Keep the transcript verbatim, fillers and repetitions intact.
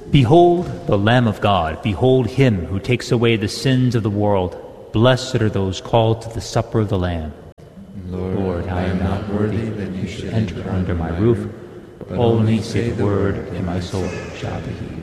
Behold the Lamb of God. Behold him who takes away the sins of the world. Blessed are those called to the supper of the Lamb. Lord, Lord, I am not worthy that you should enter under my roof, but only say the word, and my soul shall be healed.